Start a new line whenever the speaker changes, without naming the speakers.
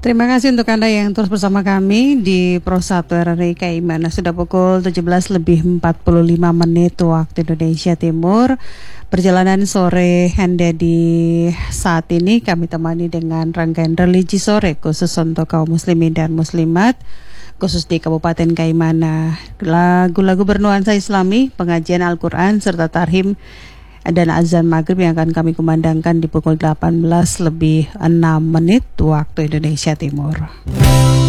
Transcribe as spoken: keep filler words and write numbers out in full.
Terima kasih untuk Anda yang terus bersama kami di Pro satu R R I Kaimana. Sudah pukul tujuh belas lebih empat puluh lima menit waktu Indonesia Timur. Perjalanan sore Anda di saat ini kami temani dengan rangkaian religi sore khusus untuk kaum muslimin dan muslimat, khusus di Kabupaten Kaimana. Lagu-lagu bernuansa Islami, pengajian Al-Quran serta tarhim dan azan maghrib yang akan kami kumandangkan di pukul delapan belas lebih enam menit waktu Indonesia Timur.